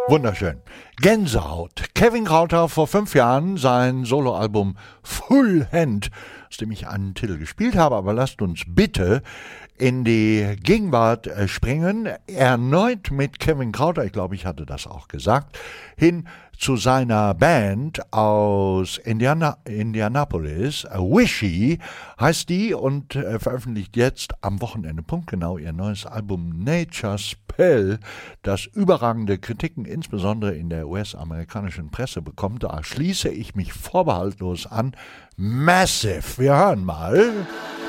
Wunderschön. Gänsehaut. Kevin Krauter vor 5 Jahren sein Soloalbum Full Hand, aus dem ich einen Titel gespielt habe, aber lasst uns bitte in die Gegenwart springen. Erneut mit Kevin Krauter, ich glaube, ich hatte das auch gesagt, hin zu seiner Band aus Indianapolis. Wishy heißt die und veröffentlicht jetzt am Wochenende punktgenau ihr neues Album Nature Spell, das überragende Kritiken insbesondere in der US-amerikanischen Presse bekommt. Da schließe ich mich vorbehaltlos an. Massive. Wir hören mal.